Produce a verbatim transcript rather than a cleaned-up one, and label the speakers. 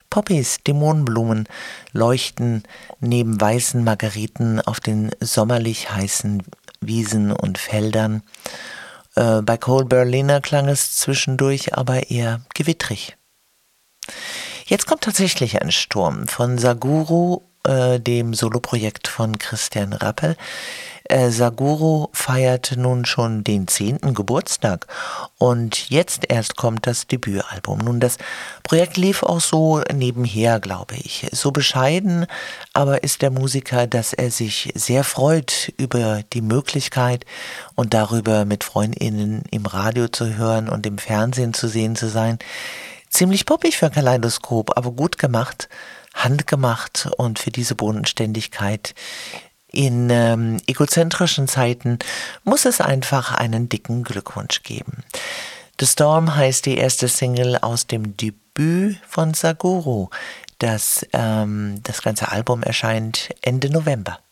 Speaker 1: Poppies, Dämonenblumen, leuchten neben weißen Margeriten auf den sommerlich heißen Wiesen und Feldern. Äh, bei Cole Berliner klang es zwischendurch aber eher gewittrig. Jetzt kommt tatsächlich ein Sturm von Saguro, äh, dem Soloprojekt von Christian Rappel. Äh, Saguro feiert nun schon den zehnten Geburtstag und jetzt erst kommt das Debütalbum. Nun, das Projekt lief auch so nebenher, glaube ich. So bescheiden aber ist der Musiker, dass er sich sehr freut über die Möglichkeit und darüber, mit FreundInnen im Radio zu hören und im Fernsehen zu sehen zu sein. Ziemlich poppig für Kaleidoskop, aber gut gemacht, handgemacht und für diese Bodenständigkeit in ähm, egozentrischen Zeiten muss es einfach einen dicken Glückwunsch geben. The Storm heißt die erste Single aus dem Debüt von Saguro. Das, ähm, das ganze Album erscheint Ende November.